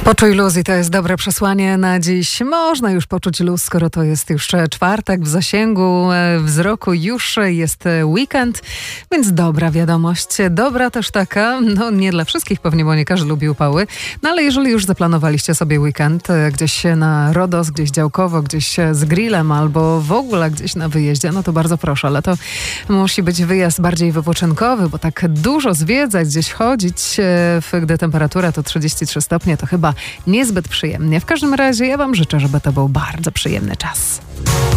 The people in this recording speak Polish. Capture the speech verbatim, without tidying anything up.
Poczuj luz i to jest dobre przesłanie na dziś. Można już poczuć luz, skoro to jest już czwartek, w zasięgu wzroku już jest weekend, więc dobra wiadomość. Dobra też taka, no nie dla wszystkich pewnie, bo nie każdy lubi upały, no ale jeżeli już zaplanowaliście sobie weekend gdzieś na Rodos, gdzieś działkowo, gdzieś z grillem albo w ogóle gdzieś na wyjeździe, no to bardzo proszę, ale to musi być wyjazd bardziej wypoczynkowy, bo tak dużo zwiedzać, gdzieś chodzić, gdy temperatura to trzydzieści trzy stopnie, to chyba niezbyt przyjemnie. W każdym razie ja wam życzę, żeby to był bardzo przyjemny czas.